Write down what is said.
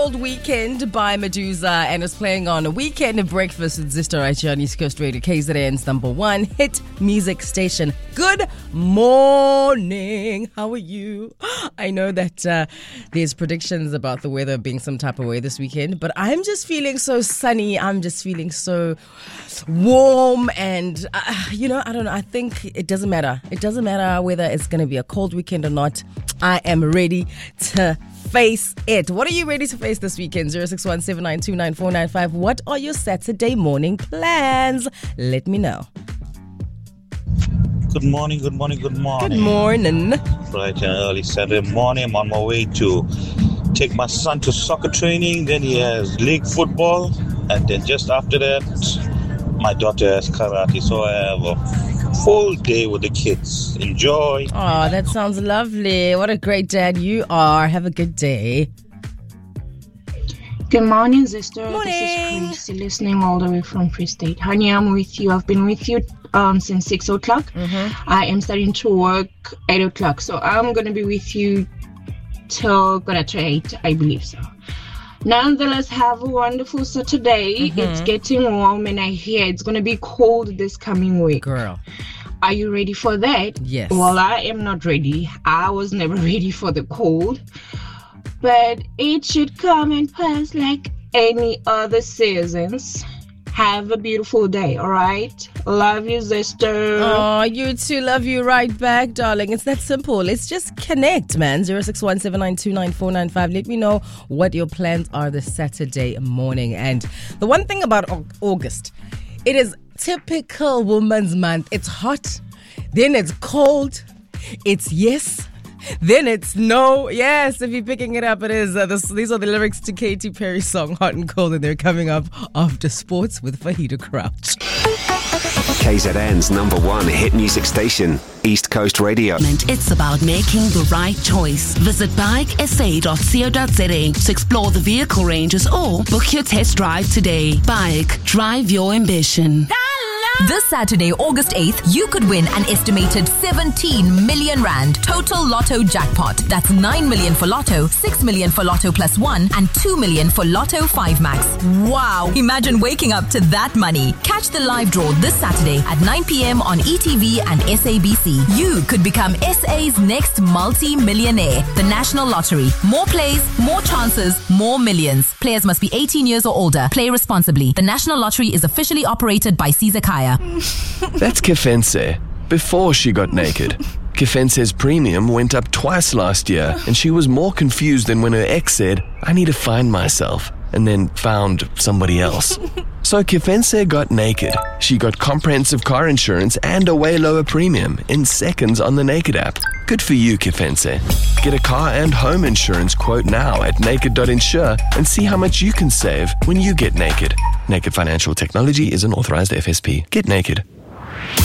Cold Weekend by Medusa, and it's playing on a weekend breakfast with Zister right here on East Coast Radio, KZN's number one hit music station. Good morning. How are you? I know that there's predictions about the weather being some type of way this weekend, but I'm just feeling so sunny. I'm just feeling so warm, and I don't know. I think it doesn't matter. It doesn't matter whether it's going to be a cold weekend or not. I am ready to face it. What are you ready to face this weekend? 0617929495. What are your Saturday morning plans? Let me know. Good morning. Good morning. Right, early Saturday morning, I'm on my way to take my son to soccer training. Then he has league football. And then just after that, my daughter has karate. So I have a full day with the kids. Enjoy. Oh, that sounds lovely. What a great dad you are. Have a good day. Good morning, Zister. Morning. This is Chrissy, listening all the way from Free State. Honey, I'm with you. I've been with you since 6 o'clock. I am starting to work 8 o'clock. So I'm going to be with you till 8, I believe so. Nonetheless, have a wonderful Saturday. It's getting warm, and I hear it's going to be cold this coming week. Girl. Are you ready for that? Yes. Well, I am not ready. I was never ready for the cold. But it should come and pass like any other seasons. Have a beautiful day, all right? Love you, sister. Oh, you too. Love you right back, darling. It's that simple. Let's just connect, man. 0617929495. Let me know what your plans are this Saturday morning. And the one thing about August, it is typical woman's month. It's hot, then it's cold, it's yes, then it's no. Yes, if you're picking it up, it is. These are the lyrics to Katy Perry's song Hot and Cold, and they're coming up after sports with Fahida Crouch. KZN's number one hit music station, East Coast Radio. It's about making the right choice. Visit bikesa.co.za to explore the vehicle ranges or book your test drive today. Bike, drive your ambition. This Saturday, August 8th, you could win an estimated 17 million rand total lotto jackpot. That's 9 million for lotto, 6 million for lotto plus 1, and 2 million for lotto 5 max. Wow! Imagine waking up to that money. Catch the live draw this Saturday at 9 p.m. on ETV and SABC. You could become SA's next multi-millionaire. The National Lottery. More plays, more chances, more millions. Players must be 18 years or older. Play responsibly. The National Lottery is officially operated by Caesar Kaya. That's Kefense, before she got naked. Kefense's premium went up twice last year, and she was more confused than when her ex said, I need to find myself, and then found somebody else. So Kefense got naked. She got comprehensive car insurance and a way lower premium in seconds on the Naked app. Good for you, Kefense. Get a car and home insurance quote now at naked.insure and see how much you can save when you get naked. Naked Financial Technology is an authorized FSP. Get naked.